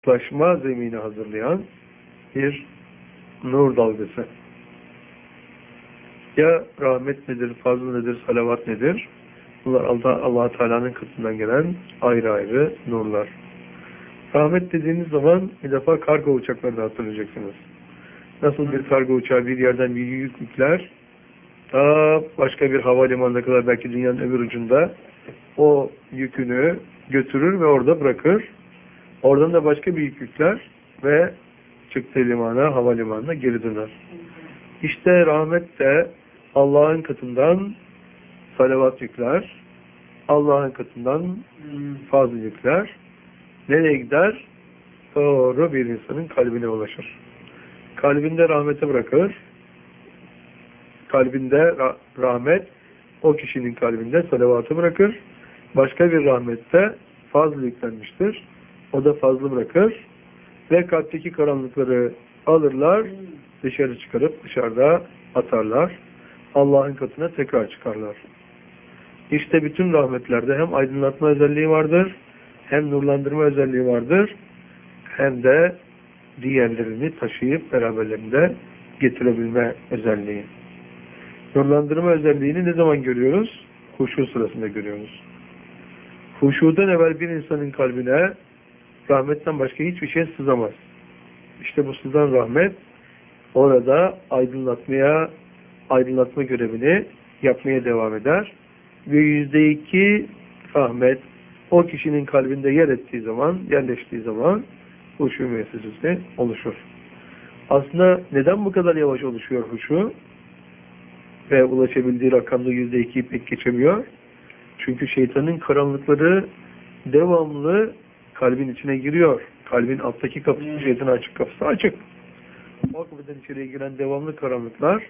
ulaşma zemini hazırlayan bir nur dalgası. Ya rahmet nedir, fazl nedir, salavat nedir? Bunlar Allah Teala'nın katından gelen ayrı ayrı nurlar. Rahmet dediğiniz zaman bir defa kargo uçaklarını hatırlayacaksınız. Nasıl bir kargo uçağı bir yerden bir yük yükler, ta başka bir havalimanına kadar belki dünyanın öbür ucunda o yükünü götürür ve orada bırakır. Oradan da başka bir yük yükler ve çıktığı limana, havalimanına geri döner. İşte rahmet de Allah'ın katından salavat yükler, Allah'ın katından fazla yükler. Nereye gider? Doğru bir insanın kalbine ulaşır. Kalbinde rahmeti bırakır. Kalbinde rahmet o kişinin kalbinde salavatı bırakır. Başka bir rahmette fazla yüklenmiştir. O da fazla bırakır. Ve kalpteki karanlıkları alırlar, dışarı çıkarıp dışarıda atarlar. Allah'ın katına tekrar çıkarlar. İşte bütün rahmetlerde hem aydınlatma özelliği vardır, hem nurlandırma özelliği vardır, hem de diğerlerini taşıyıp beraberlerinde getirebilme özelliği. Nurlandırma özelliğini ne zaman görüyoruz? Huşu sırasında görüyoruz. Huşudan evvel bir insanın kalbine rahmetten başka hiçbir şey sızamaz. İşte bu sızan rahmet orada aydınlatma görevini yapmaya devam eder. Ve %2 rahmet o kişinin kalbinde yerleştiği zaman huşu müessesesi oluşur. Aslında neden bu kadar yavaş oluşuyor huşu? Ve ulaşabildiği rakamda %2'yi pek geçemiyor. Çünkü şeytanın karanlıkları devamlı kalbin içine giriyor. Kalbin alttaki kapısı, şeytanın açık kapısı açık. O kapıdan içeriye giren devamlı karanlıklar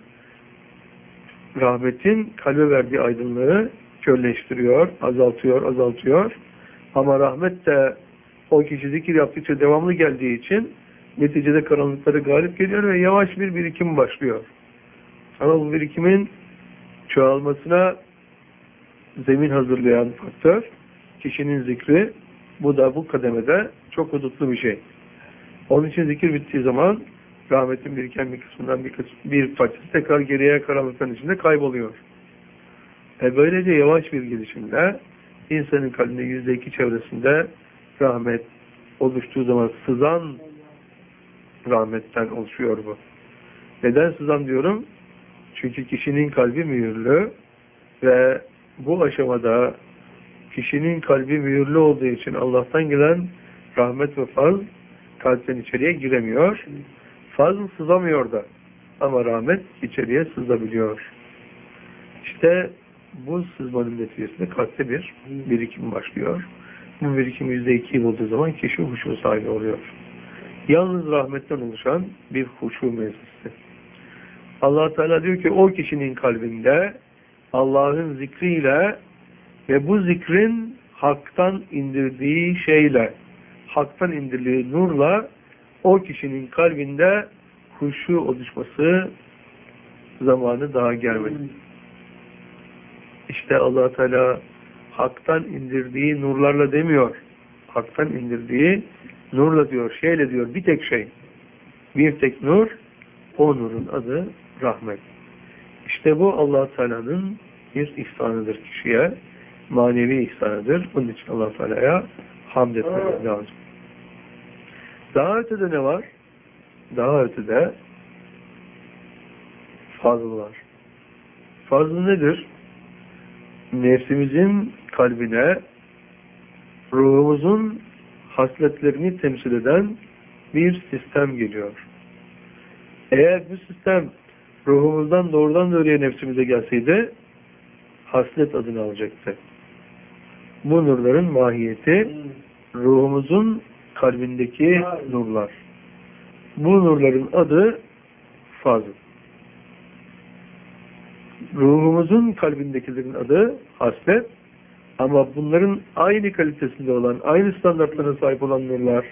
rahmetin kalbe verdiği aydınlığı körleştiriyor, azaltıyor. Ama rahmet de o kişi zikir yaptıkça devamlı geldiği için neticede karanlıkları galip geliyor ve yavaş bir birikim başlıyor. Ama bu birikimin çoğalmasına zemin hazırlayan faktör kişinin zikri. Bu da bu kademede çok hudutlu bir şey. Onun için zikir bittiği zaman rahmetin biriken bir kısmından bir parçası tekrar geriye karanlıkların içinde kayboluyor. Böylece yavaş bir gelişimle insanın kalbinde %2 çevresinde rahmet oluştuğu zaman sızan rahmetten oluşuyor bu. Neden sızan diyorum? Çünkü kişinin kalbi mühürlü ve bu aşamada kişinin kalbi mühürlü olduğu için Allah'tan gelen rahmet ve fazl kalpten içeriye giremiyor. Fazl sızamıyor da ama rahmet içeriye sızabiliyor. İşte bu sızmanın neticesinde kalpte bir birikim başlıyor. Bu birikim %2'yi bulduğu zaman kişi huşu sahibi oluyor. Yalnız rahmetten oluşan bir huşu meclisi. Allah Teala diyor ki o kişinin kalbinde Allah'ın zikriyle ve bu zikrin haktan indirdiği şeyle, haktan indirdiği nurla o kişinin kalbinde huşu oluşması zamanı daha gelmedi. İşte Allah Teala haktan indirdiği nurlarla demiyor. Haktan indirdiği nurla diyor, şeyle diyor, bir tek şey. Bir tek nur, o nurun adı rahmet. İşte bu Allah Teala'nın bir ihsanıdır kişiye. Manevi ihsanıdır. Bunun için Allah Teala'ya hamd etmemiz lazım. Daha ötede ne var? Daha ötede fazl var. Fazl nedir? Nefsimizin kalbine ruhumuzun hasletlerini temsil eden bir sistem geliyor. Eğer bu sistem ruhumuzdan doğrudan doğruya nefsimize gelseydi haslet adını alacaktı. Bu nurların mahiyeti ruhumuzun kalbindeki nurlar. Bu nurların adı fazl. Ruhumuzun kalbindekilerin adı haslet. Ama bunların aynı kalitesinde olan, aynı standartlara sahip olan nurlar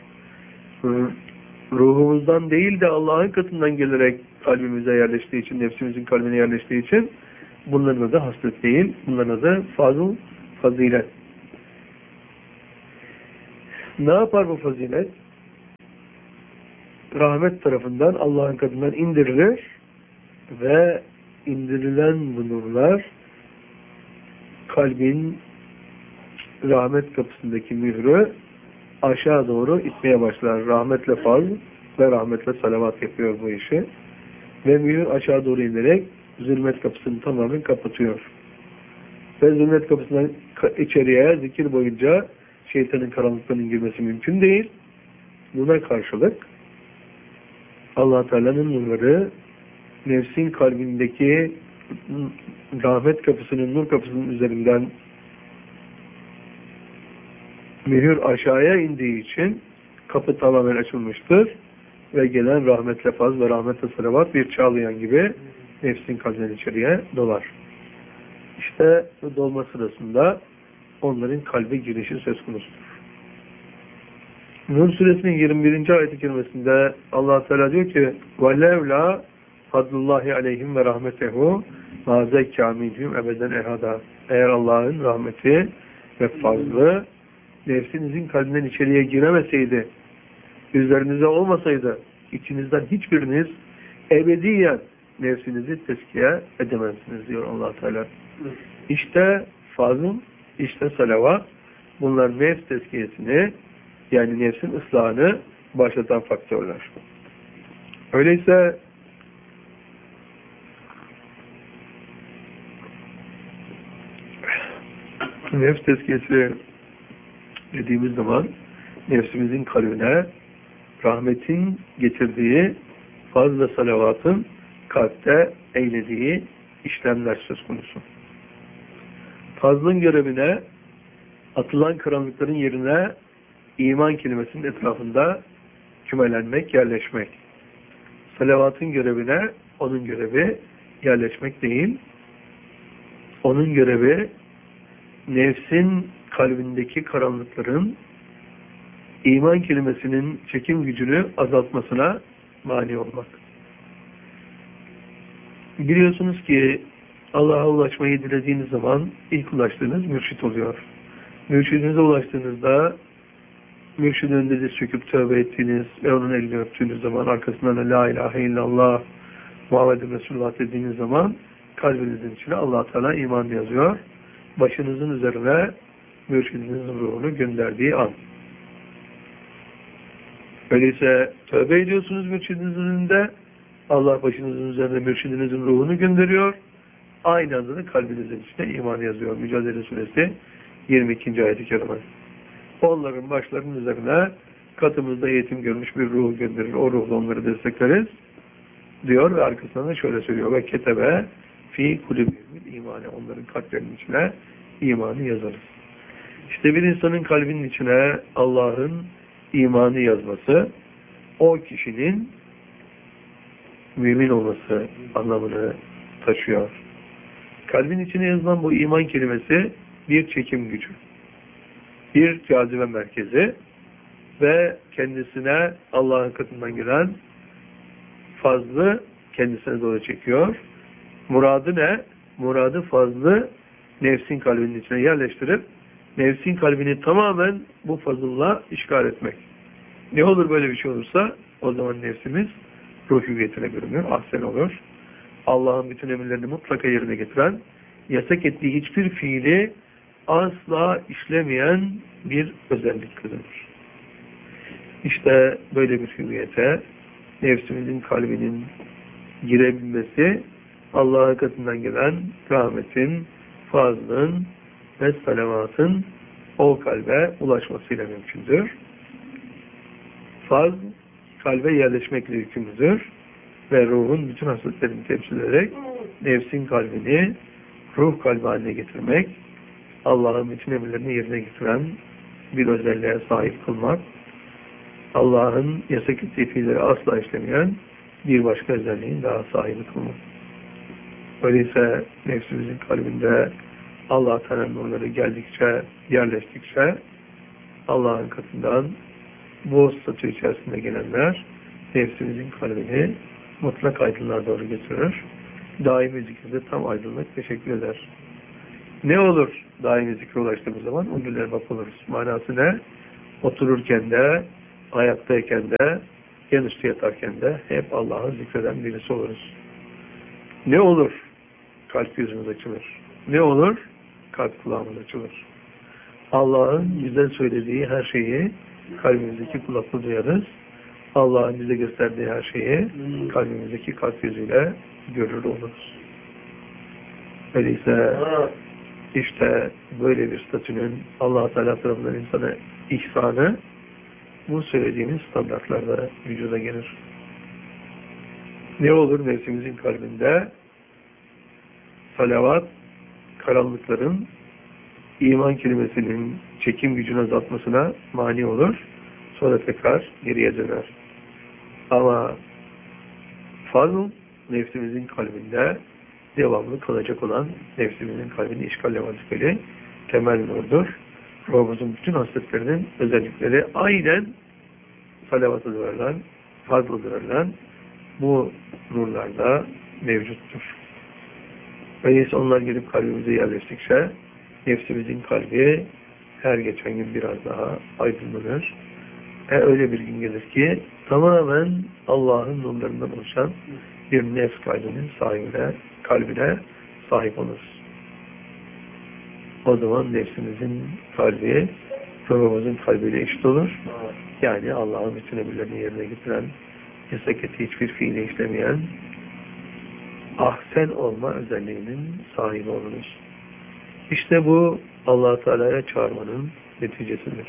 ruhumuzdan değil de Allah'ın katından gelerek kalbimize yerleştiği için, nefsimizin kalbine yerleştiği için bunların adı haslet değil, bunların adı fazl, fazilet. Ne yapar bu fazilet? rahmet tarafından Allah'ın katından indirilir ve indirilen bu nurlar kalbin rahmet kapısındaki mührü aşağı doğru itmeye başlar. Rahmetle fazl ve rahmetle salavat yapıyor bu işi. Ve mühür aşağı doğru inerek zulmet kapısını tamamen kapatıyor. Ve zulmet kapısından içeriye zikir boyunca şeytanın karanlıklarının girmesi mümkün değil. Buna karşılık Allah Teala'nın nurları nefsin kalbindeki rahmet kapısının, nur kapısının üzerinden mühür aşağıya indiği için kapı tamamen açılmıştır ve gelen rahmetle faz ve rahmetle salavat bir çağlayan gibi nefsin kalbinin içeriye dolar. İşte bu dolma sırasında onların kalbe girişi söz konusudur. Nur suresinin 21. ayet-i kerimesinde Allah Teala diyor ki وَلَوْلَا fadlullahi aleyhim ve rahmetehu ma zekkâ minhum ebeden ehada. Eğer Allah'ın rahmeti ve fazlı nefsinizin kalbinden içeriye giremeseydi, üzerinize olmasaydı, içinizden hiçbiriniz ebediyen nefsinizi tezkiye edemezsiniz diyor Allah Teala. İşte fazl, işte salavat, bunlar nefs tezkiyesini, yani nefsin ıslahını başlatan faktörler. Öyleyse nefs tezkiyesi dediğimiz zaman nefsimizin kalbine rahmetin getirdiği fazla salavatın kalpte eylediği işlemler söz konusu. Fazlın görevine atılan karanlıkların yerine iman kelimesinin etrafında kümelenmek, yerleşmek. Salavatın görevine onun görevi yerleşmek değil. Onun görevi nefsin kalbindeki karanlıkların iman kelimesinin çekim gücünü azaltmasına mani olmak. Biliyorsunuz ki Allah'a ulaşmayı dilediğiniz zaman ilk ulaştığınız mürşit oluyor. Mürşidinize ulaştığınızda mürşidin önünde diz çöküp tövbe ettiğiniz ve onun elini öptüğünüz zaman arkasından da la ilahe illallah Muhammed Resulullah dediğiniz zaman kalbinizin içine Allah Teala iman yazıyor. Başınızın üzerine mürşidinizin ruhunu gönderdiği an. Öyleyse tövbe ediyorsunuz mürşidinizin önünde, Allah başınızın üzerine mürşidinizin ruhunu gönderiyor. Aynı anda da kalbinizin içine iman yazıyor. Mücadele Suresi 22. ayet-i kerime. Onların başlarının üzerine katımızda eğitim görmüş bir ruhu gönderir. O ruhla onları destekleriz diyor ve arkasından da şöyle söylüyor. Ve ketebe fi kulübihimil imane. Onların kalplerinin içine imanı yazarız. İşte bir insanın kalbinin içine Allah'ın imanı yazması o kişinin mümin olması anlamını taşıyor. Kalbin içine yazılan bu iman kelimesi bir çekim gücü, bir cazibe merkezi ve kendisine Allah'ın katından gelen fazlı kendisine doğru çekiyor. Muradı ne? Muradı fazlı nefsin kalbinin içine yerleştirip nefsin kalbini tamamen bu fazılla işgal etmek. Ne olur böyle bir şey olursa o zaman nefsimiz ruh hüviyetine bürünür, ahsen olur. Allah'ın bütün emirlerini mutlaka yerine getiren, yasak ettiği hiçbir fiili asla işlemeyen bir özellik kazanır. İşte böyle bir hüviyete nefsimizin kalbinin girebilmesi Allah'ın katından gelen rahmetin, fazlın ve salavatın o kalbe ulaşmasıyla mümkündür. Fazl, kalbe yerleşmekle yükümlüdür ve ruhun bütün hasletlerini temsil ederek nefsin kalbini ruh kalbi haline getirmek, Allah'ın bütün emirlerini yerine getiren bir özelliğe sahip kılmak, Allah'ın yasak ettiği fiilleri asla işlemeyen bir başka özelliğin daha sahibi kılmak. Öyleyse nefsimizin kalbinde Allah Teala'nın nurları geldikçe, yerleştikçe Allah'ın katından bu statü içerisinde gelenler nefsimizin kalbini mutlak aydınlığa doğru götürür. Daimi zikirde tam aydınlık teşekkür eder. Ne olur daimi zikre ulaştığımız zaman? O günler bak oluruz. Manası ne? Otururken de, ayaktayken de, yanüstü yatarken de hep Allah'ı zikreden birisi oluruz. Ne olur? Kalp gözümüz açılır. Ne olur? Kalp kulağımız açılır. Allah'ın bize söylediği her şeyi kalbimizdeki kulakla duyarız. Allah'ın bize gösterdiği her şeyi kalbimizdeki kalp gözüyle görür oluruz. Öyleyse işte böyle bir statünün Allah-u Teala tarafından insana ihsanı bu söylediğimiz standartlarda vücuda gelir. Ne olur nefsimizin kalbinde? Salavat, karanlıkların iman kelimesinin çekim gücünü azaltmasına mani olur. Sonra tekrar geriye döner. Ama fazl nefsimizin kalbinde devamlı kalacak olan nefsimizin kalbini işgalle vazifeli temel nurdur. Ruhumuzun bütün hasletlerinin özellikleri aynen salavatıdır verilen, fazladır verilen bu nurlarda mevcuttur. Öyleyse onlar gelip kalbimize yerleştikçe nefsimizin kalbi her geçen gün biraz daha aydınlanır. Öyle bir gün gelir ki tamamen Allah'ın nurlarından oluşan bir nefs kalbinin kalbine sahip oluruz. O zaman nefsimizin kalbi ruhumuzun kalbiyle eşit olur. Yani Allah'ın bütün emirlerini yerine getiren, yasak ettiği hiçbir fiili işlemeyen ahsen olma özelliğinin sahibi oluruz. İşte bu Allah-u Teala'ya çağırmanın neticesidir.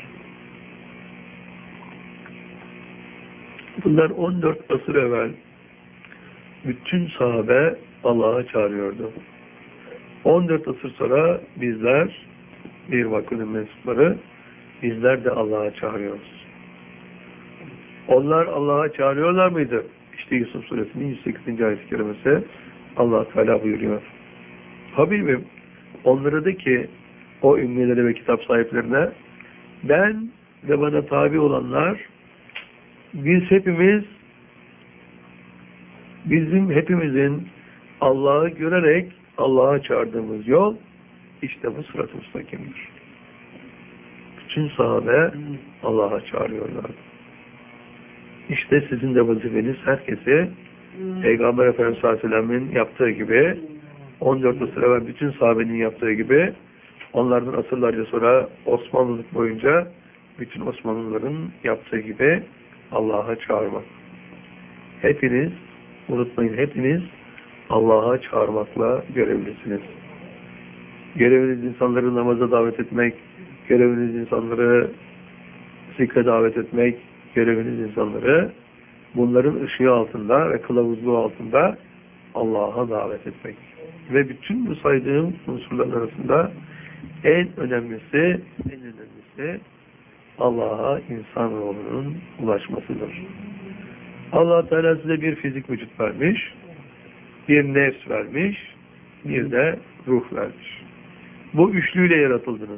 Bunlar 14 asır evvel bütün sahabe Allah'a çağırıyordu. 14 asır sonra bizler, bir vakfının mensupları, bizler de Allah'a çağırıyoruz. Onlar Allah'a çağırıyorlar mıydı? İşte Yusuf Suresinin 108. ayet-i kerimesi Allah Teala buyuruyor. Habibim, onlara de ki o ümmilere ve kitap sahiplerine, ben ve bana tabi olanlar, biz hepimiz, bizim hepimizin Allah'ı görerek Allah'a çağırdığımız yol işte bu sırat-ı müstakimdir. Bütün sahabe Allah'a çağırıyorlar. İşte sizin de vazifeniz herkesi Peygamber Efendimiz sallallahu aleyhi ve sellem'in yaptığı gibi 14 asır evvel bütün sahabenin yaptığı gibi onlardan asırlarca sonra Osmanlılık boyunca bütün Osmanlıların yaptığı gibi Allah'a çağırmak. Hepiniz, unutmayın, hepiniz Allah'a çağırmakla görevlisiniz. Göreviniz insanları namaza davet etmek, göreviniz insanları zikre davet etmek, göreviniz insanları bunların ışığı altında ve kılavuzluğu altında Allah'a davet etmek. Ve bütün bu saydığım unsurların arasında en önemlisi Allah'a insan ruhunun ulaşmasıdır. Allah Teala size bir fizik vücut vermiş, bir nefs vermiş, bir de ruh vermiş. Bu üçlüyle yaratıldınız.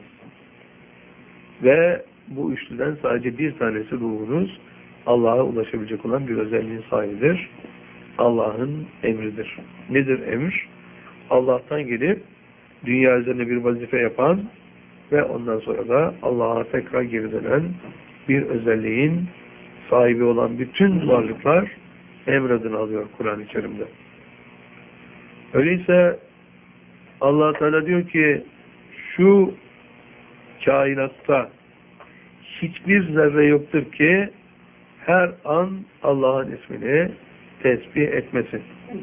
Ve bu üçlüden sadece bir tanesi ruhunuz Allah'a ulaşabilecek olan bir özelliğin sahibidir. Allah'ın emridir. Nedir emir? Allah'tan gelip dünya üzerine bir vazife yapan ve ondan sonra da Allah'a tekrar geri dönen bir özelliğin sahibi olan bütün varlıklar emir adını alıyor Kur'an-ı Kerim'de. Öyleyse Allah Teala diyor ki şu kainatta hiçbir zerre yoktur ki her an Allah'ın ismini tesbih etmesin.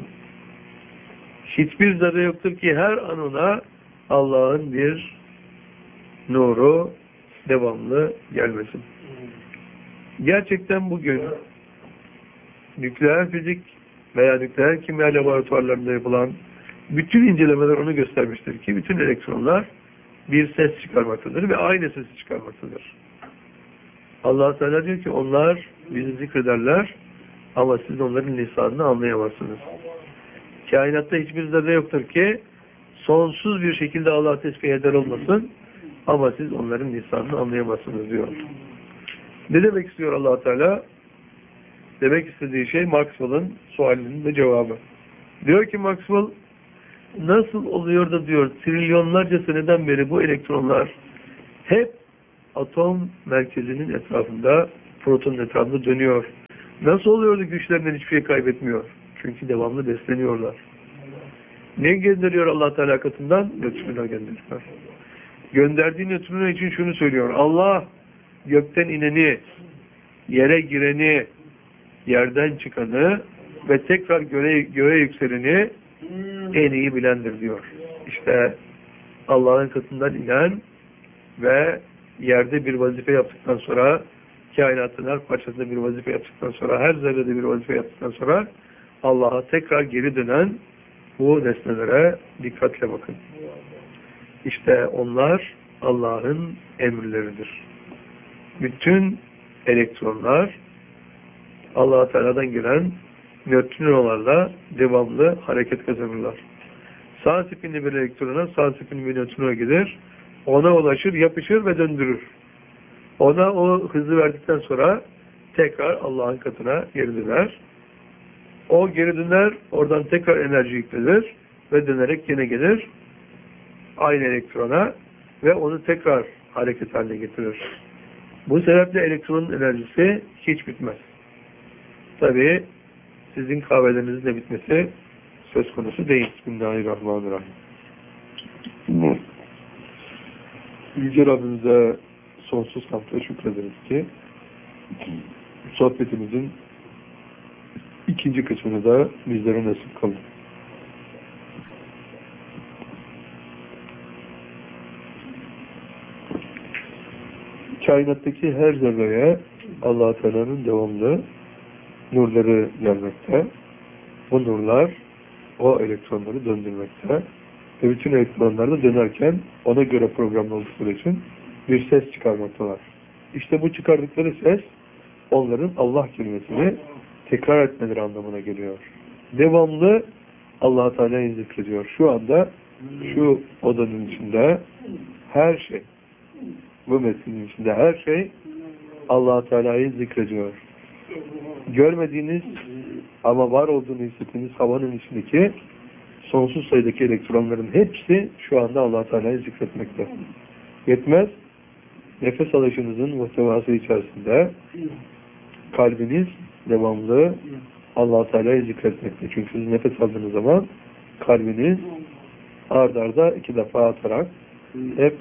Hiçbir zerre yoktur ki her an ona Allah'ın bir nuru devamlı gelmesin. Gerçekten bugün nükleer fizik veya nükleer kimya laboratuvarlarında yapılan bütün incelemeler onu göstermiştir ki bütün elektronlar bir ses çıkarmaktadır ve aynı sesi çıkarmaktadır. Allah Teala diyor ki onlar bizi zikrederler ama siz onların lisanını anlayamazsınız. Kainatta hiçbir zerre yoktur ki sonsuz bir şekilde Allah tesbih eder olmasın ama siz onların lisanını anlayamazsınız diyor. Ne demek istiyor Allah Teala? Demek istediği şey Maxwell'ın sualinin de cevabı. Diyor ki Maxwell, nasıl oluyor da diyor trilyonlarca seneden beri bu elektronlar hep atom merkezinin etrafında, protonun etrafında dönüyor. Nasıl oluyor da güçlerinden hiçbir şey kaybetmiyor? Çünkü devamlı besleniyorlar. Ne gönderiyor Allah Teala katından? Nötrino gönderiyor. Gönderdiği nötrino için şunu söylüyor. Allah gökten ineni, yere gireni, yerden çıkanı ve tekrar göğe yükseleni en iyi bilendir diyor. İşte Allah'ın katından inen ve yerde bir vazife yaptıktan sonra, kainatın her parçasında bir vazife yaptıktan sonra, her zerrede bir vazife yaptıktan sonra Allah'a tekrar geri dönen bu nesnelere dikkatle bakın. İşte onlar Allah'ın emirleridir. Bütün elektronlar Allah Teala'dan gelen nötrinolarla devamlı hareket kazanırlar. Sağ spinli bir elektrona sağ spinli bir nötrino gider. Ona ulaşır, yapışır ve döndürür. Ona o hızı verdikten sonra tekrar Allah'ın katına geri döner. O geri döner, oradan tekrar enerji yüklenir ve dönerek yine gelir aynı elektrona ve onu tekrar hareket haline getirir. Bu sebeple elektronun enerjisi hiç bitmez. Tabii sizin kahvelerinizin de bitmesi söz konusu değil. Bismillahirrahmanirrahim. Yüce Rabbimize sonsuz hamd ve şükrederiz ki sohbetimizin ikinci kısmını da bizlere nasip kıldı. Kainattaki her zerreye Allah-u Teala'nın devamlı nurları gelmekte. Bu nurlar o elektronları döndürmekte. Ve bütün elektronlar da dönerken ona göre programlı oldukları için bir ses çıkarmaktalar. İşte bu çıkardıkları ses onların Allah kelimesini tekrar etmeleri anlamına geliyor. Devamlı Allah-u Teala'yı zikrediyor. Şu anda şu odanın içinde her şey, bu metnin içinde her şey Allah-u Teala'yı zikrediyor. Görmediğiniz ama var olduğunu hissettiğiniz havanın içindeki sonsuz sayıdaki elektronların hepsi şu anda Allah-u Teala'yı zikretmekte. Yetmez, nefes alışınızın muhtevası içerisinde kalbiniz devamlı Allah-u Teala'yı zikretmekte. Çünkü siz nefes aldığınız zaman kalbiniz ard arda 2 defa atarak hep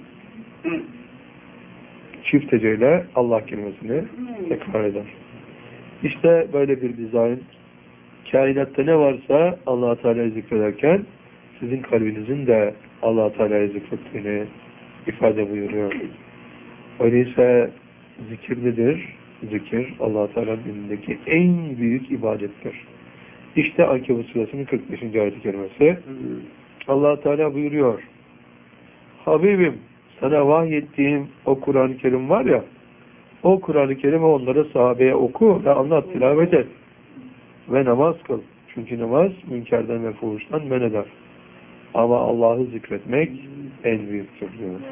çift heceyle Allah kelimesini tekrar eder. İşte böyle bir dizayn. Kainatta ne varsa Allah-u Teala'yı zikrederken sizin kalbinizin de Allah-u Teala'yı zikrettiğini ifade buyuruyor. Öyleyse zikir nedir? Zikir Allah-u Teala'nın dinindeki en büyük ibadettir. İşte Ankebut Suresi'nin 45. ayet-i kerimesi. Allah-u Teala buyuruyor. Habibim, sana vahyettiğim o Kur'an-ı Kerim var ya, o Kur'an-ı Kerim'i onlara, sahabeye oku ve anlat, tilavet et ve namaz kıl. Çünkü namaz münkerden ve fuhuştan men eder. Ama Allah'ı zikretmek en büyüktür diyor.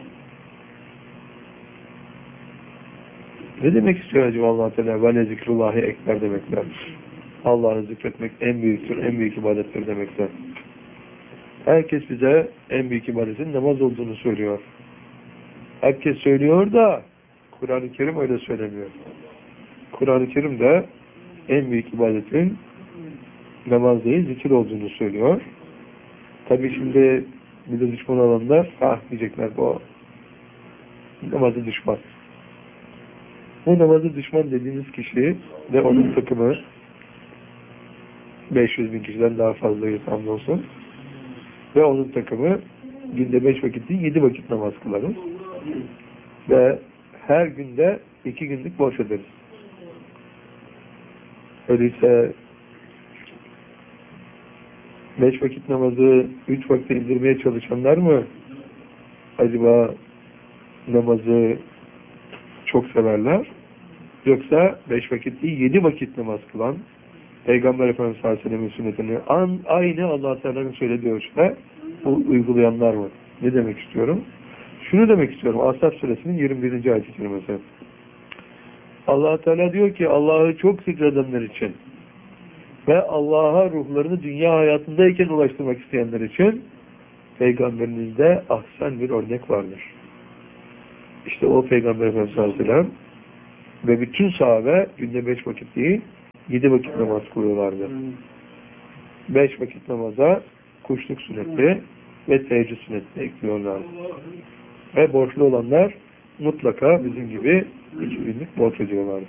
Ne demek istiyor acaba Allah-u Teala? Ve ne zikrullahi ekber demekler. Allah'ı zikretmek en büyüktür, en büyük ibadettir demekler. Herkes bize en büyük ibadetin namaz olduğunu söylüyor. Herkes söylüyor da Kur'an-ı Kerim öyle söylemiyor. Kur'an-ı Kerim de en büyük ibadetin namaz değil, zikir olduğunu söylüyor. Tabii şimdi bir de düşman olanlar diyecekler bu namazı düşman. Bu namazı düşman dediğiniz kişi ve onun takımı 500.000 kişiden daha fazlayız hamdolsun. Ve onun takımı günde 5 vakit değil 7 vakit namaz kılarız. Ve her günde 2 günlük borç öderiz. Öyleyse 5 vakit namazı 3 vakte indirmeye çalışanlar mı acaba namazı çok severler? Yoksa 5 vakit değil 7 vakit namaz kılan, Peygamber Efendimiz sallallahu aleyhi ve sellem'in sünnetini aynı Allah Teala'nın söylediği ölçüde uygulayanlar mı? Ne demek istiyorum? Şunu demek istiyorum. Ashab Suresinin 21. ayet-i kerimesi. Allah Teala diyor ki Allah'ı çok zikredenler için ve Allah'a ruhlarını dünya hayatındayken ulaştırmak isteyenler için Peygamberinizde ahsen bir örnek vardır. İşte o Peygamber Efendimiz sallallahu aleyhi ve sellem ve bütün sahabe günde 5 vakit değil 7 vakit namaz kılıyorlardı. 5 vakit namaza kuşluk sünneti ve teheccüd sünneti ekliyorlardı. Ve borçlu olanlar mutlaka bizim gibi 2 günlük borç ediyorlardı.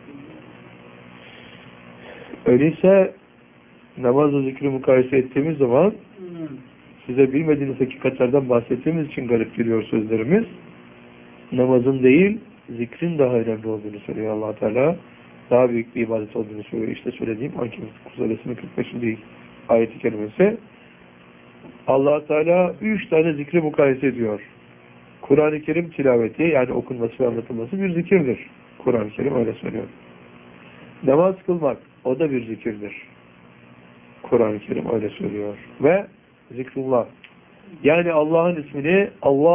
Öyleyse namazla zikri mukayese ettiğimiz zaman size bilmediğiniz hakikatlerden bahsettiğimiz için garip geliyor sözlerimiz. Namazın değil, zikrin daha önemli olduğunu söylüyor Allah Teala. Daha büyük bir ibadet olduğunu söylüyor. İşte söylediğim Ankebut suresinin 45. ayet-i kerimesi. Allah Teala 3 tane zikri mukayese ediyor. Kur'an-ı Kerim tilaveti, yani okunması ve anlatılması bir zikirdir. Kur'an-ı Kerim öyle söylüyor. Namaz kılmak, o da bir zikirdir. Kur'an-ı Kerim öyle söylüyor. Ve zikrullah. Yani Allah'ın ismini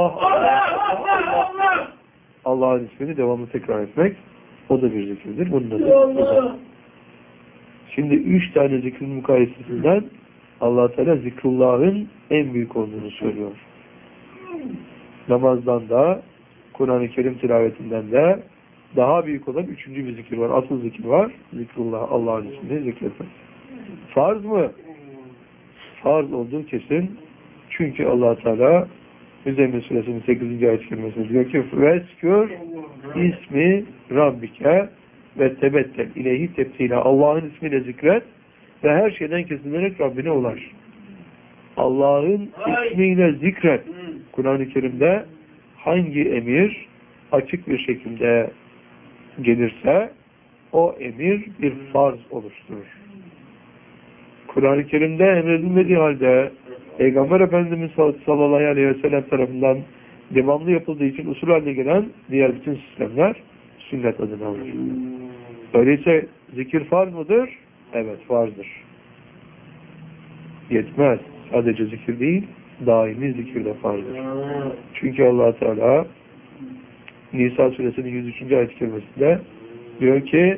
Allah'ın ismini devamlı tekrar etmek, o da bir zikirdir. Bunun da şimdi 3 tane zikrin mukayesesinden Allah Teala zikrullah'ın en büyük olduğunu söylüyor. Namazdan da, Kur'an-ı Kerim tilavetinden de daha büyük olan 3. bir zikir var. Asıl zikir var. Zikrullah, Allah'ın ismini zikretmek. Farz mı? Farz olduğu kesin. Çünkü Allah Teala Müzzemmil Suresinin 8. ayet-i kerimesinde diyor ki veskür ismi Rabbike ve tebettel ileyhi tebtila. Allah'ın ismiyle zikret ve her şeyden kesilerek Rabbine ulaş. Allah'ın ismiyle zikret. Kur'an-ı Kerim'de hangi emir açık bir şekilde gelirse o emir bir farz oluşturur. Kur'an-ı Kerim'de emredilmediği halde Peygamber Efendimiz sallallahu aleyhi ve sellem tarafından devamlı yapıldığı için usul haline gelen diğer bütün sistemler sünnet adını alır. Öyleyse zikir farz mıdır? Evet, farzdır. Yetmez. Sadece zikir değil, daimi zikir de farzdır. Çünkü Allah Teala Nisa suresinin 103. ayet-i kerimesinde diyor ki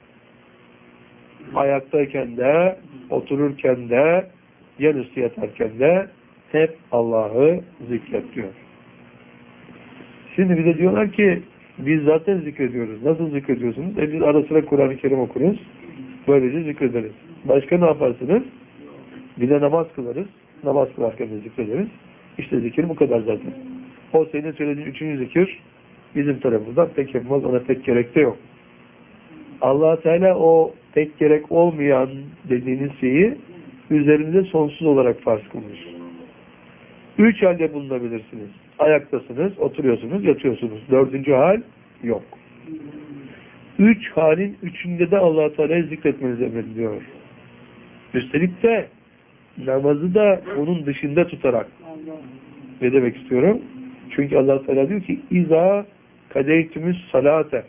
ayaktayken de, otururken de, yanüstü yatarken de hep Allah'ı zikret diyor. Şimdi bize diyorlar ki biz zaten zikrediyoruz. Nasıl zikrediyorsunuz? Biz ara sıra Kur'an-ı Kerim okuruz. Böylece zikrederiz. Başka ne yaparsınız? Bir de namaz kılarız. Namaz kılarken de zikrederiz. İşte zikir bu kadar zaten. O senin söylediğin 3. zikir bizim tarafımızdan pek yapmaz. Ona pek gerek de yok. Allah Teala o pek gerek olmayan dediğiniz şeyi üzerinize sonsuz olarak farz kılmış. 3 halde bulunabilirsiniz. Ayaktasınız, oturuyorsunuz, yatıyorsunuz. 4. hal yok. 3 halin 3'ünde de Allah Teala'yı zikretmenizi emrediyor. Üstelik de namazı da onun dışında tutarak. Ne demek istiyorum? Çünkü Allah Teala diyor ki İza kadeytümüz salate.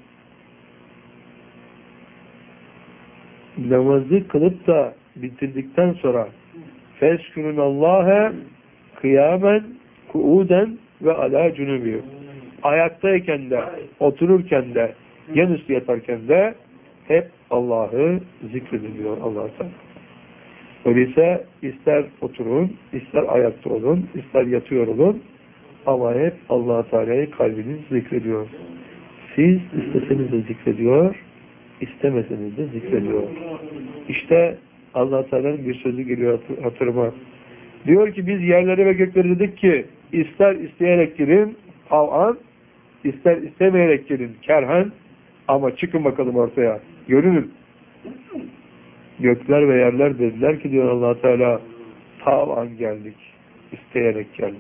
Namazı kılıp da bitirdikten sonra feskürün Allah'a kıyamen, kuuden ve ala cünübü. Ayaktayken de, otururken de, yanüstü yatarken de hep Allah'ı zikredin diyor Allah Teala. Öyleyse ister oturun, ister ayakta olun, ister yatıyor olun ama hep Allah Teala'yı kalbiniz zikrediyor. Siz isteseniz de zikrediyor, istemeseniz de zikrediyor. İşte Allah Teala'nın bir sözü geliyor hatırıma. Diyor ki biz yerlere ve gökleri dedik ki ister isteyerek girin tav'an, ister istemeyerek girin kerhen, ama çıkın bakalım ortaya. Görünün. Gökler ve yerler dediler ki diyor Allah Teala tav'an geldik. İsteyerek geldik.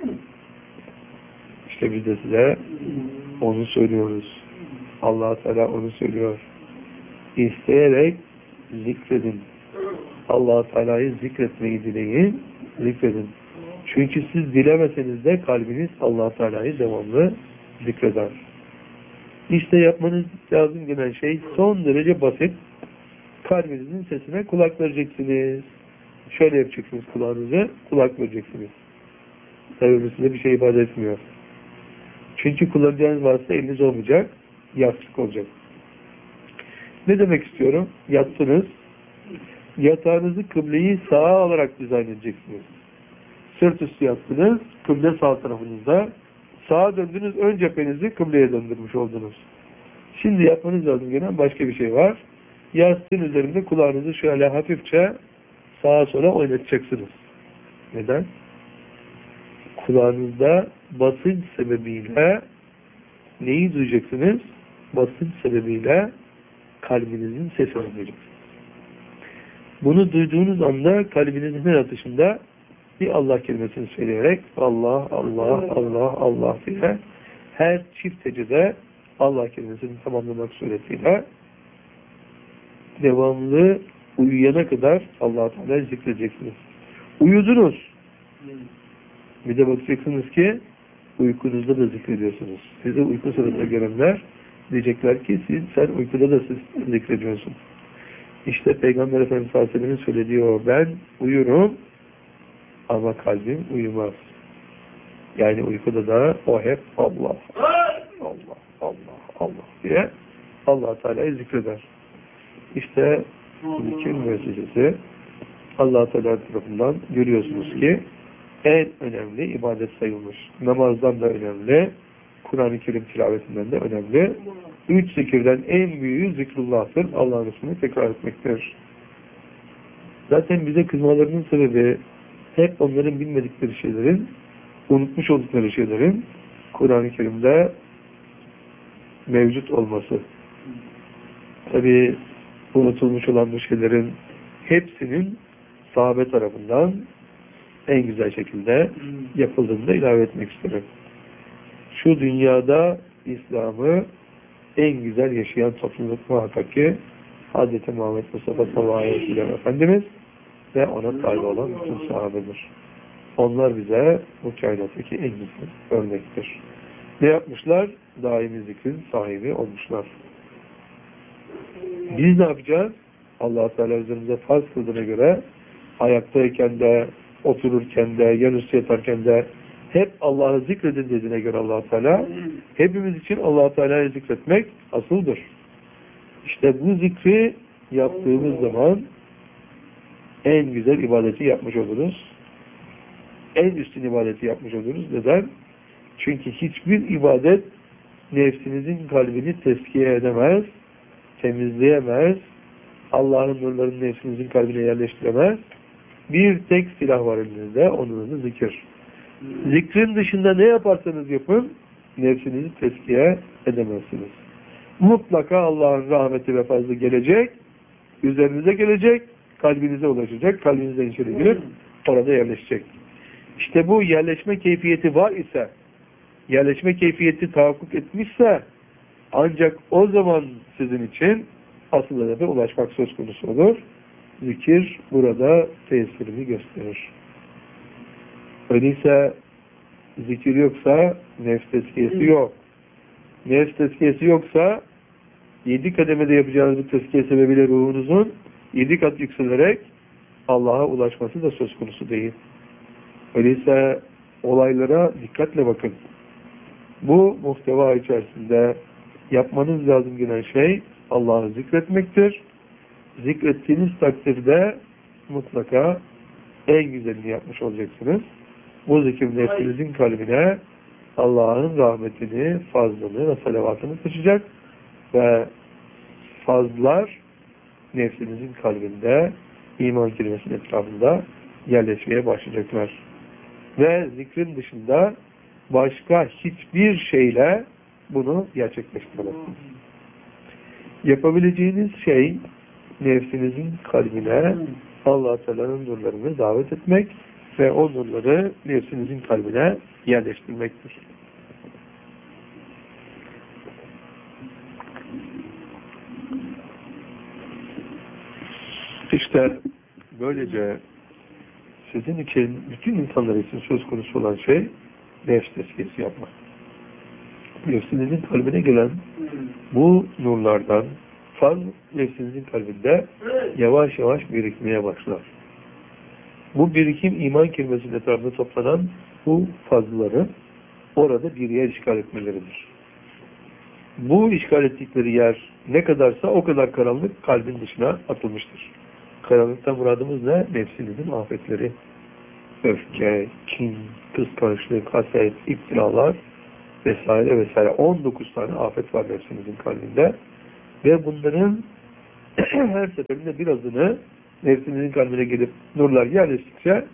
İşte biz de size onu söylüyoruz. Allah Teala onu söylüyor. İsteyerek zikredin. Allah Teala'yı zikretmeyi dileyin, zikredin. Çünkü siz dilemeseniz de kalbiniz Allah Teala'yı devamlı zikreder. İşte yapmanız lazım gelen şey son derece basit. Kalbinizin sesine kulak vereceksiniz. Şöyle yapacaksınız kulağınızı, kulak vereceksiniz. Tabii bu size bir şey ifade etmiyor. Çünkü kullanacağınız varsa eliniz olmayacak, yastık olacak. Ne demek istiyorum? Yattınız. Yatağınızı kıbleyi sağa olarak dizayn edeceksiniz. Sırt üstü yattınız. Kıble sağ tarafınızda. Sağa döndünüz. Ön cephenizi kıbleye döndürmüş oldunuz. Şimdi yapmanız lazım gelen başka bir şey var. Yastığın üzerinde kulağınızı şöyle hafifçe sağa sola oynatacaksınız. Neden? Kulağınızda basınç sebebiyle neyi duyacaksınız? Basınç sebebiyle kalbinizin sesini duyacaksınız. Bunu duyduğunuz anda kalbinizin her atışında bir Allah kelimesini söyleyerek Allah, Allah, Allah, Allah diye her çift hecede Allah kelimesini tamamlamak suretiyle devamlı uyuyana kadar Allah-u Teala zikredeceksiniz. Uyudunuz. Bir de bakacaksınız ki uykunuzda da zikrediyorsunuz. Sizi uyku sırasında görenler diyecekler ki sen uykuda da zikrediyorsun. İşte Peygamber Efendimiz sallallahu aleyhi ve sellem'in söylediği o, ben uyurum ama kalbim uyumaz. Yani uykuda da o hep Allah, Allah, Allah, Allah diye Allah Teala'yı zikreder. İşte zikir müessesesi Allah Teala tarafından görüyorsunuz ki en önemli ibadet sayılmış. Namazdan da önemli, Kur'an-ı Kerim tilavetinden de önemli. 3 zikirden en büyüğü zikrullah'tır. Allah'ın ismini tekrar etmektir. Zaten bize kızmalarının sebebi hep onların bilmedikleri şeylerin, unutmuş oldukları şeylerin Kur'an-ı Kerim'de mevcut olması. Tabi unutulmuş olan bu şeylerin hepsinin sahabe tarafından en güzel şekilde yapıldığını da ilave etmek isterim. Şu dünyada İslam'ı en güzel yaşayan topluluk muhakkak ki Hz. Muhammed Mustafa sallallahu aleyhi ve sellem Efendimiz ve ona tabi olan bütün sahabedir. Onlar bize bu kainattaki en güzel örnektir. Ne yapmışlar? Daimi zikrin sahibi olmuşlar. Biz ne yapacağız? Allah-u Teala üzerimize farz kıldığına göre ayaktayken de, otururken de, yanüstü yatarken de hep Allah'ı zikredin dediğine göre Allah-u Teala hepimiz için Allah-u Teala'yı zikretmek asıldır. İşte bu zikri yaptığımız zaman en güzel ibadeti yapmış oluruz. En üstün ibadeti yapmış oluruz. Neden? Çünkü hiçbir ibadet nefsinizin kalbini tezkiye edemez, temizleyemez, Allah'ın nurlarını nefsinizin kalbine yerleştiremez. Bir tek silah var elinizde, onun adı zikir. Zikrin dışında ne yaparsanız yapın, nefsinizi tezkiye edemezsiniz. Mutlaka Allah'ın rahmeti ve fazlı gelecek, üzerinize gelecek, kalbinize ulaşacak, kalbinizden içeri girip orada yerleşecek. İşte bu yerleşme keyfiyeti var ise, yerleşme keyfiyeti tahakkuk etmişse, ancak o zaman sizin için asıl hedefe ulaşmak söz konusu olur. Zikir burada tesirini gösterir. Öyleyse zikir yoksa nefs tezkiyesi yok. Nefs tezkiyesi yoksa 7 kademede yapacağınız bu tezkiye sebebiyle ruhunuzun 7 kat yükselerek Allah'a ulaşması da söz konusu değil. Öyleyse olaylara dikkatle bakın. Bu muhteva içerisinde yapmanız lazım gelen şey Allah'ı zikretmektir. Zikrettiğiniz takdirde mutlaka en güzelini yapmış olacaksınız. Bu zikir nefsinizin kalbine Allah'ın rahmetini, fazlını ve salavatını taşıyacak ve fazlar nefsinizin kalbinde iman kelimesinin etrafında yerleşmeye başlayacaklar. Ve zikrin dışında başka hiçbir şeyle bunu gerçekleştiremezsiniz. Yapabileceğiniz şey nefsinizin kalbine Allah-u Teala'nın nurlarını davet etmek ve o nurları nefsinizin kalbine yerleştirmektir. İşte böylece sizin için, bütün insanlar için söz konusu olan şey nefs tezkiyesi yapmak. Nefsinizin kalbine gelen bu nurlardan faz nefsinizin kalbinde yavaş yavaş birikmeye başlar. Bu birikim iman kelimesinin etrafında toplanan bu fazları orada bir yer işgal etmeleridir. Bu işgal ettikleri yer ne kadarsa o kadar karanlık kalbin dışına atılmıştır. Karanlıktan muradımız ne? Nefsinizin afetleri. Öfke, kin, kıskançlık, haset, iftiralar vesaire vesaire. 19 tane afet var nefsinizin kalbinde. Ve bunların her seferinde birazını nefsinizin kalbine gelip nurlar yerleştikçe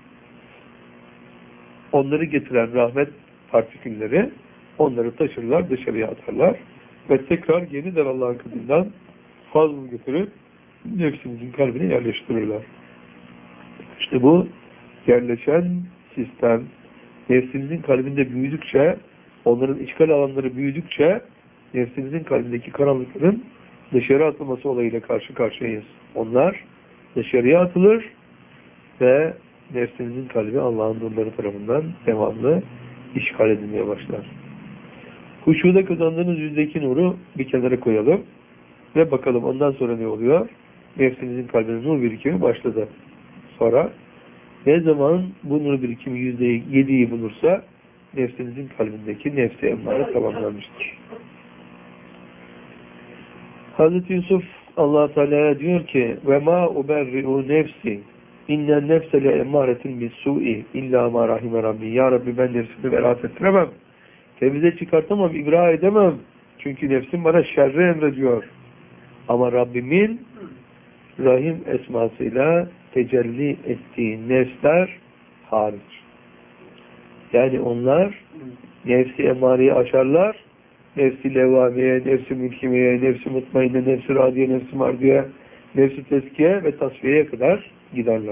onları getiren rahmet partikülleri onları taşırlar, dışarıya atarlar ve tekrar yeniden Allah'ın katından fazla götürüp nefsimizin kalbine yerleştirirler. İşte bu yerleşen sistem nefsimizin kalbinde büyüdükçe, onların işgal alanları büyüdükçe nefsimizin kalbindeki karanlıkların dışarı atılması olayıyla karşı karşıyayız. Onlar dışarıya atılır ve nefsimizin kalbi Allah'ın nurları tarafından devamlı işgal edilmeye başlar. Huşuda kazandığınız yüzdeki nuru bir kenara koyalım ve bakalım ondan sonra ne oluyor? Nefsimizin kalbine nur birikimi başladı. Sonra ne zaman bu nur birikimi %7'yi bulursa nefsimizin kalbindeki nefsi emmare tamamlanmıştır. Hazreti Yusuf Allah Teala'ya diyor ki ve ma uberri'u nefsi innen nefse le emmâretin bis-su'i illa ma rahime rabbi. Ya Rabbi ben nefsimi beraat ettiremem. Temize çıkartamam, ibra edemem. Çünkü nefsim bana şerri emrediyor. Ama Rabbimin Rahim esmasıyla tecelli ettiği nefsler hariç. Yani onlar nefsi emareyi aşarlar. Nefsi levvameye, nefsi mülkimeye, nefsi mutmainne, nefsi radiye, nefsi mardiye, nefsi teskiye ve tasfiyeye kadar giderler.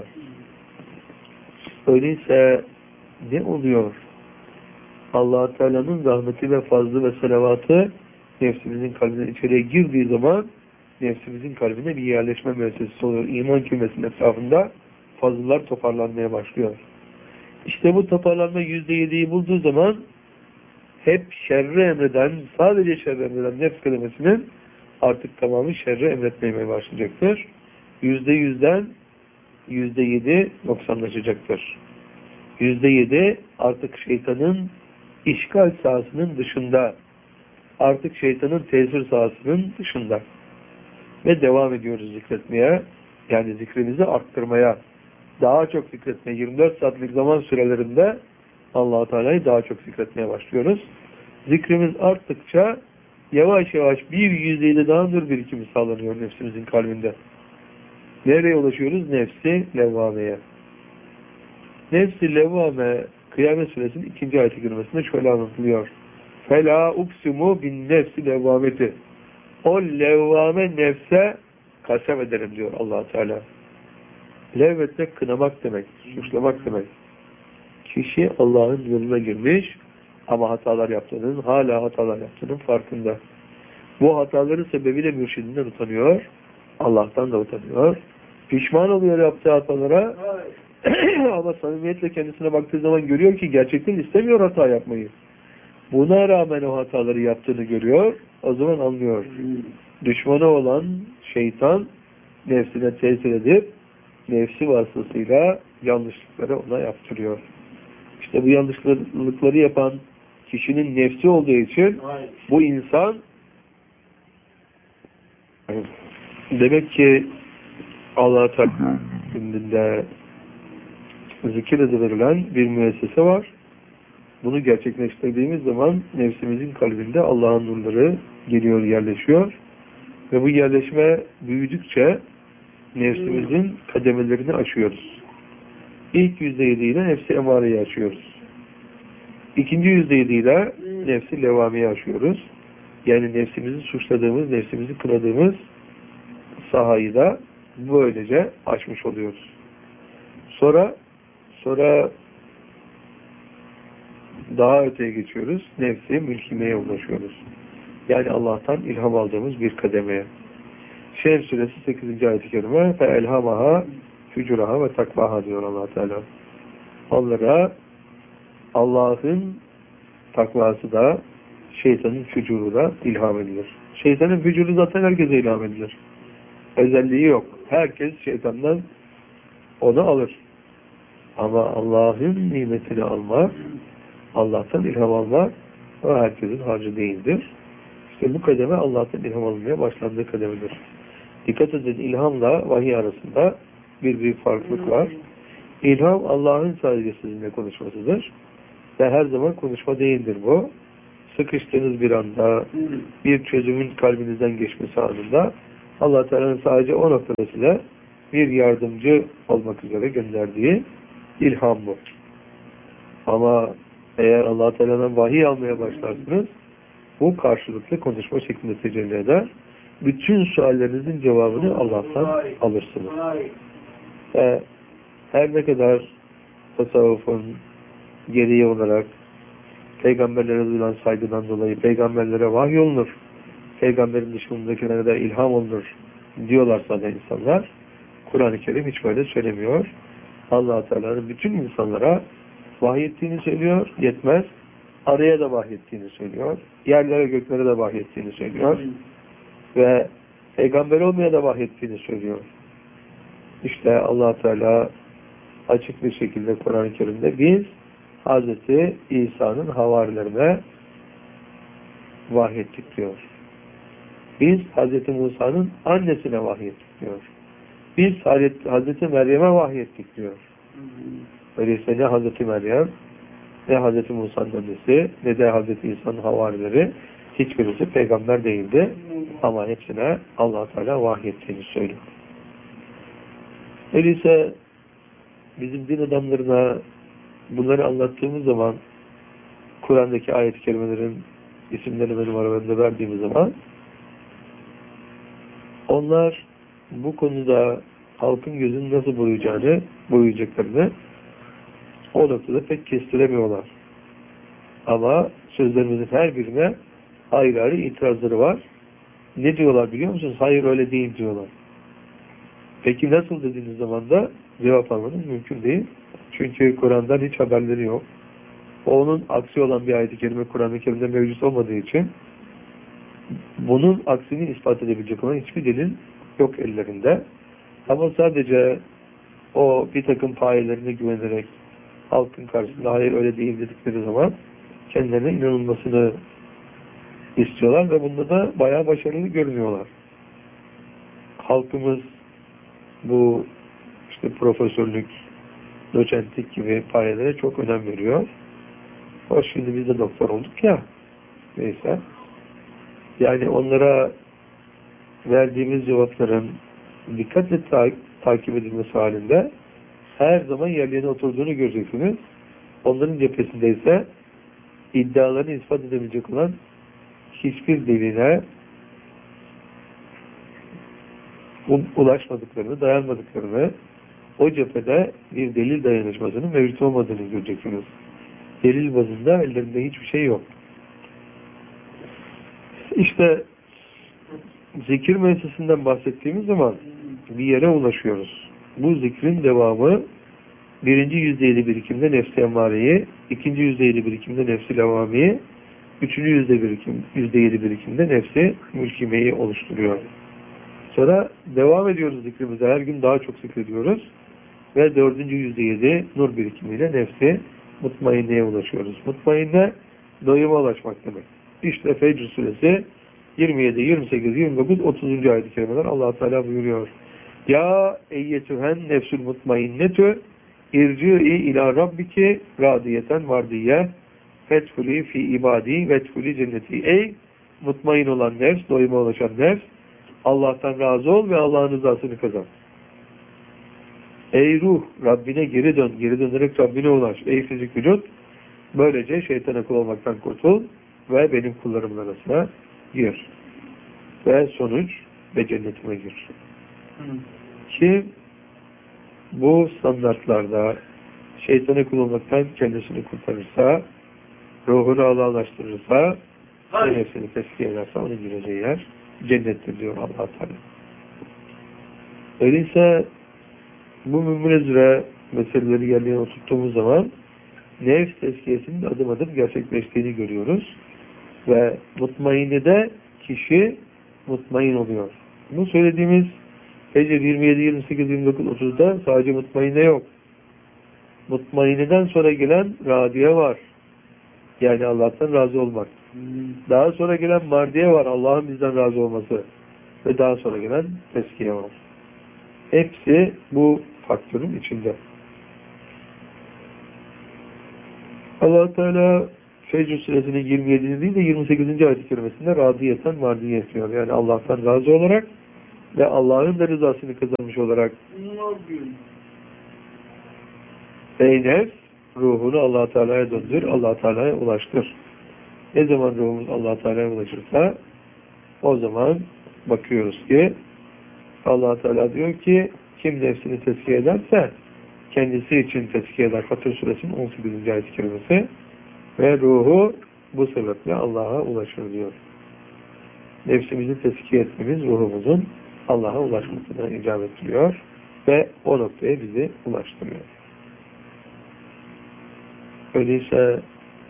Öyleyse ne oluyor? Allah Teala'nın rahmeti ve fazlı ve selavatı nefsimizin kalbine içeriye girdiği zaman nefsimizin kalbine bir yerleşme müessesesi oluyor. İman kümesinin etrafında fazlalar toparlanmaya başlıyor. İşte bu toparlanma %7'yi bulduğu zaman hep şerri emreden, sadece şerri emreden nefs kelimesinin artık tamamı şerri emretmeye başlayacaktır. %100'den %7 noksanlaşacaktır. %7 artık şeytanın işgal sahasının dışında, artık şeytanın tesir sahasının dışında. Ve devam ediyoruz zikretmeye, yani zikrimizi arttırmaya, daha çok zikretmeye, 24 saatlik zaman sürelerinde Allah-u Teala'yı daha çok zikretmeye başlıyoruz. Zikrimiz arttıkça yavaş yavaş bir yüzdeyle daha nur birikimi sağlanıyor nefsimizin kalbinde. Nereye ulaşıyoruz? Nefsi levvameye. Nefsi levvame Kıyamet Suresinin 2. ayet-i kerimesinde şöyle anlatılıyor. فَلَا اُقْسِمُ بِالنَّفْسِ levvameti. O levvame nefse kasem ederim diyor Allah-u Teala. Levvetmek kınamak demek, suçlamak demek. Kişi Allah'ın yoluna girmiş ama hatalar yaptığının, hala hatalar yaptığının farkında. Bu hataların sebebiyle mürşidinden utanıyor, Allah'tan da utanıyor. Pişman oluyor yaptığı hatalara ama samimiyetle kendisine baktığı zaman görüyor ki gerçekten istemiyor hata yapmayı. Buna rağmen o hataları yaptığını görüyor, o zaman anlıyor. Düşmanı olan şeytan nefsine tesir edip nefsi vasıtasıyla yanlışlıkları ona yaptırıyor. İşte bu yanlışlıkları yapan kişinin nefsi olduğu için bu insan demek ki Allah-u Teala'nın zikir edilen bir müessese var. Bunu gerçekleştirdiğimiz zaman nefsimizin kalbinde Allah'ın nurları geliyor, yerleşiyor. Ve bu yerleşme büyüdükçe nefsimizin kademelerini aşıyoruz. İlk %7 ile nefsi emareyi aşıyoruz. İkinci %7 ile nefsi levamiyi aşıyoruz. Yani nefsimizi suçladığımız, nefsimizi kınadığımız sahayı da böylece aşmış oluyoruz. Sonra daha öteye geçiyoruz. Nefsi mülkimeye ulaşıyoruz. Yani Allah'tan ilham aldığımız bir kademeye. Şems Suresi 8. ayet-i kerime فَاَلْهَمَهَا fücuraha ve takvaha diyor Allah Teala. Onlara Allah'ın takvası da şeytanın fücuru da ilham edilir. Şeytanın fücuru zaten herkese ilham edilir. Özelliği yok. Herkes şeytandan onu alır. Ama Allah'ın nimetini almak, Allah'tan ilham almak o herkesin harcı değildir. İşte bu kademe Allah'tan ilham almaya başlandığı kademedir. Dikkat edin, ilhamla vahiy arasında bir büyük farklılık var. İlham Allah'ın sadece sizinle konuşmasıdır. Ve her zaman konuşma değildir bu. Sıkıştığınız bir anda, bir çözümün kalbinizden geçmesi anında Allah Teala'nın sadece o noktasıyla bir yardımcı olmak üzere gönderdiği ilham bu. Ama eğer Allah Teala'dan vahiy almaya başlarsınız, bu karşılıklı konuşma şeklinde tecelli eder. Bütün suallerinizin cevabını Allah'tan alırsınız. Her ne kadar tasavvufun gereği olarak peygamberlere duyulan saygıdan dolayı peygamberlere vahiy olunur, peygamberin dışındakilere de ilham olunur diyorlarsa da insanlar, Kur'an-ı Kerim hiç böyle söylemiyor. Allah Teala'nın bütün insanlara vahyettiğini söylüyor, yetmez. Araya da vahyettiğini söylüyor. Yerlere göklere de vahyettiğini söylüyor. Ve peygamber olmaya da vahyettiğini söylüyor. İşte Allah Teala açık bir şekilde Kur'an-ı Kerim'de biz Hazreti İsa'nın havarilerine vahyettik diyor. Biz Hazreti Musa'nın annesine vahyettik diyor. Biz Hazreti Meryem'e vahyettik diyor. Öyleyse ne Hazreti Meryem, ne Hazreti Musa'nın annesi, ne de Hazreti İsa'nın havarileri hiçbirisi peygamber değildi. Ama hepsine Allah Teala vahyettiğini söylüyor. Öyleyse bizim din adamlarına bunları anlattığımız zaman, Kur'an'daki ayet-i kerimelerin isimlerini benim aralarında verdiğimiz zaman, onlar bu konuda halkın gözünü nasıl boyayacaklarını o noktada pek kestiremiyorlar. Ama sözlerimizin her birine ayrı ayrı itirazları var. Ne diyorlar biliyor musunuz? Hayır öyle değil diyorlar. Peki nasıl dediğiniz zaman da cevap almanız mümkün değil. Çünkü Kur'an'dan hiç haberleri yok. Onun aksi olan bir ayet-i kerime Kur'an-ı Kerim'de mevcut olmadığı için bunun aksini ispat edebilecek olan hiçbir delil yok ellerinde. Ama sadece o bir takım payelerine güvenerek halkın karşısında hayır öyle değil dedikleri zaman kendilerine inanılmasını istiyorlar ve bunda da bayağı başarılı görünüyorlar. Halkımız bu işte profesörlük, doçentlik gibi payelere çok önem veriyor. Hoş şimdi biz de doktor olduk ya. Neyse. Yani onlara verdiğimiz cevapların dikkatle takip edilmesi halinde her zaman yerlerine oturduğunu göreceksiniz. Onların cephesinde ise iddialarını ispat edebilecek olan hiçbir delile ulaşmadıklarını, dayanmadıklarını, o cephede bir delil dayanışmasının mevcut olmadığını göreceksiniz. Delil bazında ellerinde hiçbir şey yok. İşte zikir meclisinden bahsettiğimiz zaman bir yere ulaşıyoruz. Bu zikrin devamı birinci yüzdeyeli birikimde nefs-i emmareyi, ikinci yüzdeyeli birikimde nefs-i levamiyi, üçüncü yüzdeyeli birikimde nefs-i mülkimeyi oluşturuyor. Sonra devam ediyoruz zikrimize. Her gün daha çok zikrediyoruz. Ve dördüncü yüzdeyeli nur birikimiyle nefsi mutmainneye ulaşıyoruz. Mutmainne doyuma ulaşmak demek. İşte Fecr suresi 27, 28, 29, 30. ayet-i kerimeler Allah Teala buyuruyor. Ya eyyetühen nefsül mutmainnetü irci'i ila rabbiki radiyeten vardiye fethuli fi ibadi vethuli cenneti. Ey mutmain olan nefs, doyuma ulaşan nefs, Allah'tan razı ol ve Allah'ın rızasını kazan. Ey ruh, Rabbine geri dön, geri dönerek Rabbine ulaş. Ey fizik vücut, böylece şeytana kul olmaktan kurtul ve benim kullarımın arasına gir. Ve sonuç ve cennetime gir. Kim bu standartlarda şeytana kul olmaktan kendisini kurtarırsa, ruhunu Allah'laştırırsa, nefsini teskiye ederse onun gireceği yer cennettir diyor Allah Teala. Öyleyse bu mümünezüre meseleleri yerine oturttuğumuz zaman nefs tezkiyesinin adım adım gerçekleştiğini görüyoruz. Ve mutmainnede kişi mutmain oluyor. Bu söylediğimiz Fecr 27, 28, 29, 30'da sadece mutmainne yok. Mutmainneden sonra gelen radiye var. Yani Allah'tan razı olmak. Daha sonra gelen mardiye var. Allah'ın bizden razı olması. Ve daha sonra gelen teskiye var. Hepsi bu faktörün içinde. Allah Teala Fecr suresinin 27. değil de 28. ayet-i kerimesinde radiyeten mardiye diyor. Yani Allah'tan razı olarak ve Allah'ın da rızasını kazanmış olarak ey nefs, ruhunu Allah Teala'ya döndür, Allah Teala'ya ulaştır. Ne zaman ruhumuz Allah Teala'ya ulaşırsa o zaman bakıyoruz ki Allah Teala diyor ki kim nefsini tezkiye ederse kendisi için tezkiye eder. Fatır Suresinin 18. ayet-i kerimesi ve ruhu bu sebeple Allah'a ulaşır diyor. Nefsimizi tezkiye etmemiz ruhumuzun Allah'a ulaşmasına icap ettiriyor ve o noktaya bizi ulaştırıyor. Öyleyse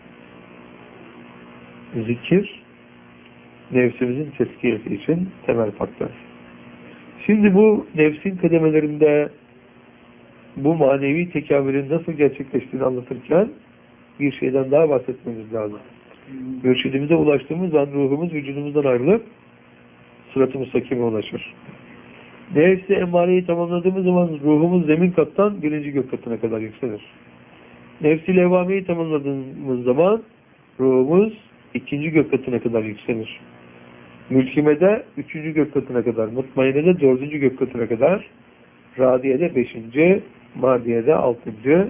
zikir nefsimizin tezkiyesi için temel faktör. Şimdi bu nefsin kademelerinde bu manevi tekamülün nasıl gerçekleştiğini anlatırken bir şeyden daha bahsetmemiz lazım. Mürşidimize ulaştığımız an ruhumuz vücudumuzdan ayrılıp sırat-ı müstakime ulaşır. Nefsi emmareyi tamamladığımız zaman ruhumuz zemin kattan birinci gök katına kadar yükselir. Nefsi levvameyi tamamladığımız zaman ruhumuz ikinci gök katına kadar yükselir. Mülkimede üçüncü gök katına kadar, mutmainede dördüncü gök katına kadar, radiyede beşinci, madiyede altıncı,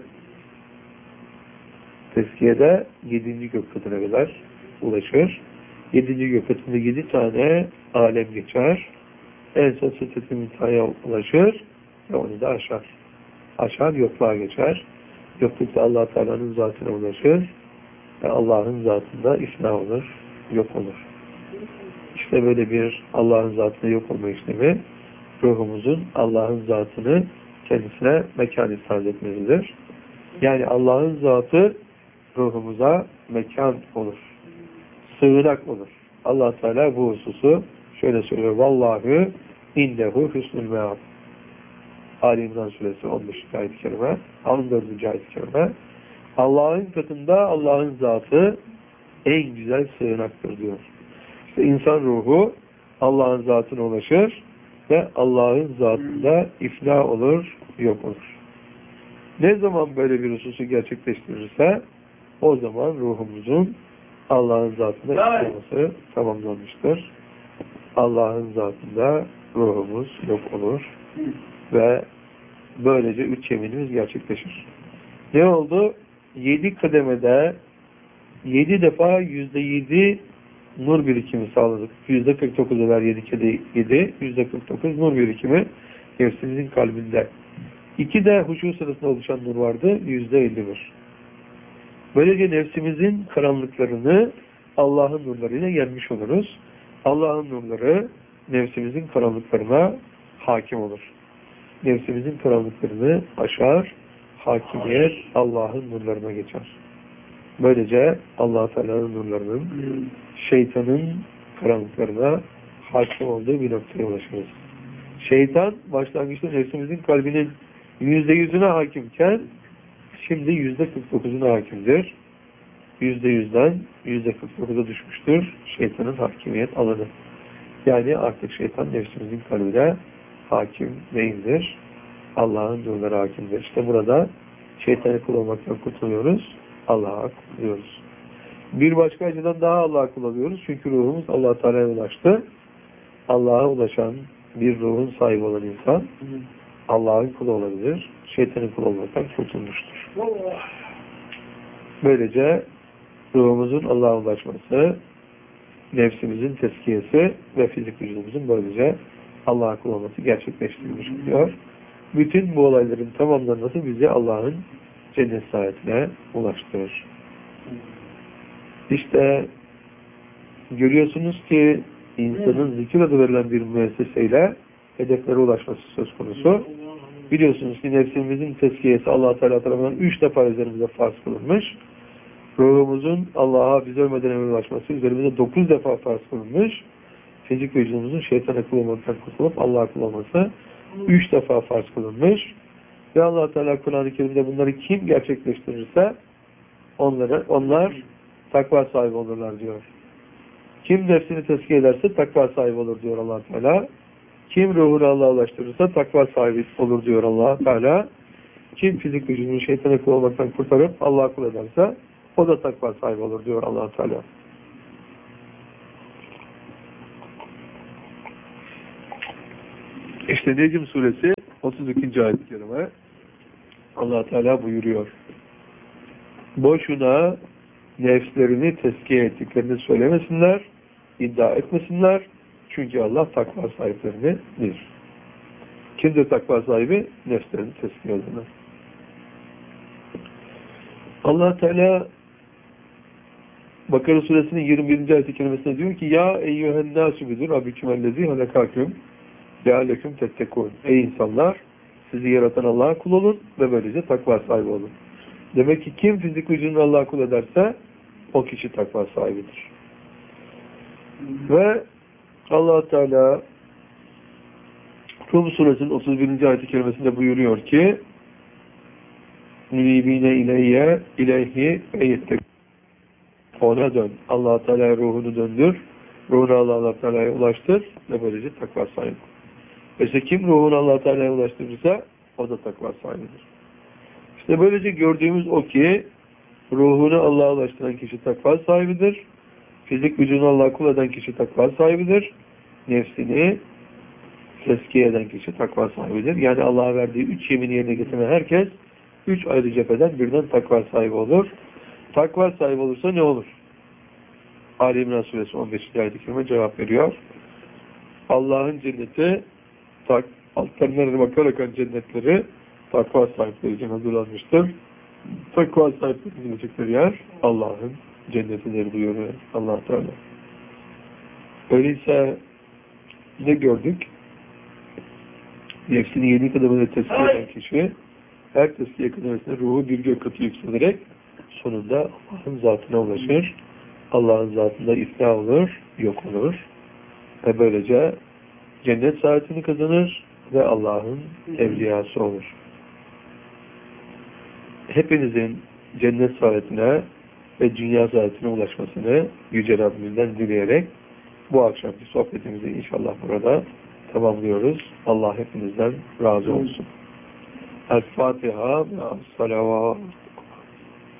tezkiyede yedinci gök katına kadar ulaşır. Yedinci gök katında 7 tane alem geçer. En son Sıddet-i Münteha'ya ulaşır ve onu da aşar. Aşar, yokluğa geçer. Yoklukta Allah Teala'nın zatına ulaşır ve Allah'ın zatında ifna olur, yok olur. İşte böyle bir Allah'ın zatına yok olma işlemi ruhumuzun Allah'ın zatını kendisine mekan ifade etmelidir. Yani Allah'ın zatı ruhumuza mekan olur. Sığınak olur. Allah Teala bu hususu şöyle söylüyor. Vallahi indehu hüsnül meab. Ali İmran Suresi 15. ayet-i kerime, 14. ayet-i kerime. Allah'ın katında Allah'ın zatı en güzel sığınaktır diyor. İşte insan ruhu Allah'ın zatına ulaşır ve Allah'ın zatında ifna olur, yok olur. Ne zaman böyle bir hususu gerçekleştirirse o zaman ruhumuzun Allah'ın zatında ifnaması tamamlanmıştır. Allah'ın zatında ruhumuz yok olur ve böylece 3 yeminimiz gerçekleşir. Ne oldu? 7 kademede 7 defa %7 nur birikimi sağladık. %49'a ver 7 kere 7, %49 nur birikimi nefsimizin kalbinde. 2 de huşu sırasında oluşan nur vardı, %51. Böylece nefsimizin karanlıklarını Allah'ın nurlarıyla yenmiş oluruz. Allah'ın nurları nefsimizin karanlıklarına hakim olur. Nefsimizin karanlıklarını aşar, hakimiyet Allah'ın nurlarına geçer. Böylece Allah Teala'nın nurlarının şeytanın karanlıklarına hakim olduğu bir noktaya ulaşırız. Şeytan başlangıçta nefsimizin kalbinin %100'üne hakimken şimdi %49'una hakimdir. %100'den %49'a düşmüştür şeytanın hakimiyet alanı. Yani artık şeytan nefsimizin kalbine hakim değildir. Allah'ın nurları hakimdir. İşte burada şeytanı kul olmaktan kurtuluyoruz. Allah'a kuluyoruz. Bir başka açıdan daha Allah'a kul oluyoruz. Çünkü ruhumuz Allah Teala'ya ulaştı. Allah'a ulaşan bir ruhun sahibi olan insan Allah'ın kulu olabilir. Şeytanın kulu olmaktan kurtulmuştur. Böylece ruhumuzun Allah'a ulaşması, nefsimizin tezkiyesi ve fizik vücudumuzun böylece Allah'a kul olması gerçekleştirilmiş oluyor. Bütün bu olayların tamamlanması bizi Allah'ın cennet saadetine ulaştırır. İşte görüyorsunuz ki insanın zikir adı verilen bir müesseseyle hedeflere ulaşması söz konusu. Biliyorsunuz ki nefsimizin tezkiyesi Allah Teala tarafından 3 defa üzerimize farz kılınmış. Ruhumuzun Allah'a biz ölmeden evvel ulaşması üzerimize 9 defa farz kılınmış. Fizik vücudumuzun şeytana kul olmaktan kurtulup Allah'a kul olması 3 defa farz kılınmış. Ve Allah Teala Kur'an-ı Kerim'de bunları kim gerçekleştirirse onlar takva sahibi olurlar diyor. Kim nefsini tezkiye ederse takva sahibi olur diyor Allah Teala. Kim ruhunu Allah'a ulaştırırsa takva sahibi olur diyor Allah Teala. Kim fizik vücudunu şeytana kul olmaktan kurtarıp Allah'a kul ederse o da takva sahibi olur diyor Allah Teala. İşte Necm suresi 32. ayet-i kerime Allah Teala buyuruyor. Boşuna nefslerini tezkiye ettiklerini söylemesinler, iddia etmesinler. Çünkü Allah takva sahiplerini bilir. Kimdir takva sahibi? Nefslerini tezkiye edenler. Allah Teala Bakara suresinin 21. ayet-i kerimesinde diyor ki ya eyyühen nâsü bidir rabbikümellezî halekâküm lealeküm tettekûn. Ey insanlar! Sizi yaratan Allah'a kul olun ve böylece takva sahibi olun. Demek ki kim fizik vücudunu Allah'a kul ederse o kişi takva sahibidir. Ve Allah Teala Rum suresinin 31. ayet-i kerimesinde buyuruyor ki Münibine ileyhi eyyettek. Ona dön. Allah Teala'ya ruhunu döndür. Ruhunu Allah Teala'ya ulaştır ve böylece takva sahibi. İşte kim ruhunu Allah Teala'ya ulaştırırsa o da takva sahibidir. İşte böylece gördüğümüz o ki ruhunu Allah'a ulaştıran kişi takva sahibidir. Fizik vücudunu Allah'a kul eden kişi takva sahibidir. Nefsini tezkiye eden kişi takva sahibidir. Yani Allah'a verdiği 3 yemini yerine getiren herkes 3 ayrı cepheden birden takva sahibi olur. Takva sahibi olursa ne olur? Ali İmran suresi 15. ayet-i kerime cevap veriyor. Allah'ın cenneti altlarına bakarak cennetleri takva sahipleri için hazırlanmıştır. Takva sahipleri gidecekleri yer Allah'ın cennetidir buyuruyor Allah Teala. Öyleyse ne gördük? Nefsini 7 kademede tezkiye eden kişi her tezkiye kademesinde ruhu bir gök katı yükselerek sonunda Allah'ın zatına ulaşır. Allah'ın zatında iflah olur, yok olur. Ve böylece cennet saadetini kazanır ve Allah'ın evliyası olur. Hepinizin cennet saadetine ve dünya saadetine ulaşmasını Yüce Rabbimden dileyerek bu akşamki sohbetimizi inşallah burada tamamlıyoruz. Allah hepinizden razı olsun. El-Fatiha ve salavat.